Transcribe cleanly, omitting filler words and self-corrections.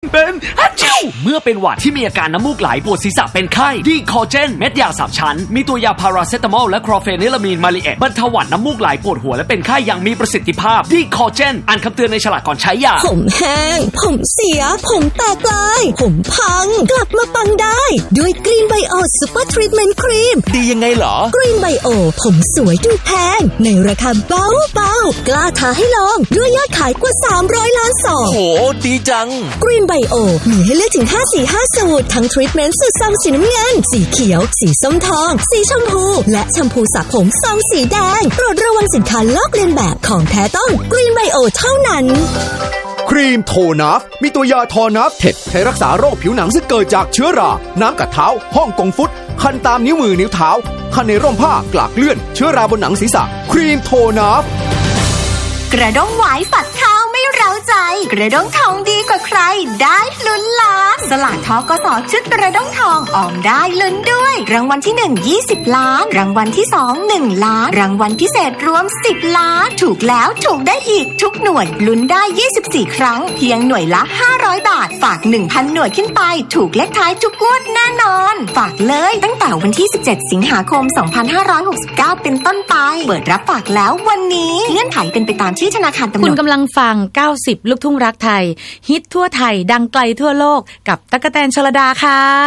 เป็นฮัจจิวเมื่อเป็นหวัดที่มีอาการน้ำมูกไหลปวดศีรษะเป็นไข้ดีคอเจนเม็ดยา3ชั้นมีตัวยาพาราเซตามอลและคลอเฟนิลามีนมาลีเอตบรรเทาหวัดน้ำมูกไหลปวดหัวและเป็นไข้อย่างมีประสิทธิภาพดีคอเจนอ่านคำเตือนในฉลากก่อนใช้ยาผมแห้งผมเสียผมแตกลายผมพังกลับมาปังได้ด้วยกรีนไบโอซุปเปอร์ทรีทเมนต์ครีมดียังไงเหรอกรีนไบโอผมสวยดูแพงในราคาเบาๆกล้าท้าให้ลองด้วยยอดขายกว่า300 ล้านซองโหดีจังกรีนไบโอมีให้เลือกถึง5สูตรทั้งทรีทเมนต์สูตรซองสีน้ำเงินสีเขียวสีส้มทองสีชมพูและแชมพูสระผมซองสีแดงโปรดระวังสินค้าลอกเลียนแบบของแท้ต้องกรีนไบโอเท่านั้นครีมโทนัฟมีตัวยาทอนัฟเท็ดใช้รักษาโรคผิวหนังซึ่งเกิดจากเชื้อราน้ำกัดเท้าฮ่องกงฟุตคันตามนิ้วมือนิ้วเท้าคันในร่มผ้ากลากเลื่อนเชื้อราบนหนังศีรษะครีมโทนัฟกระด้งหวายฝักข้าวไม่เร้าใจกระด้งทองดีกว่าใครได้ลุ้นล้านสลากทกส.ชุดกระด้งทองออมได้ลุ้นด้วยรางวัลที่1 20 ล้านรางวัลที่2 1 ล้านรางวัลพิเศษรวม10 ล้านถูกแล้วถูกได้อีกทุกหน่วยลุ้นได้24ครั้งเพียงหน่วยละ500 บาทฝาก 1,000 หน่วยขึ้นไปถูกเลขท้ายทุกงวดแน่นอนฝากเลยตั้งแต่วันที่17 สิงหาคม 2569 เป็นต้นไปเปิดรับฝากแล้ววันนี้เงื่อนไขเป็นไปตามที่ธนาคารกำหนดคุณกำลังฟัง90ลูกทุ่งรักไทยฮิตทั่วไทยดังไกลทั่วโลกกับตั๊กแตนชลดาค่ะ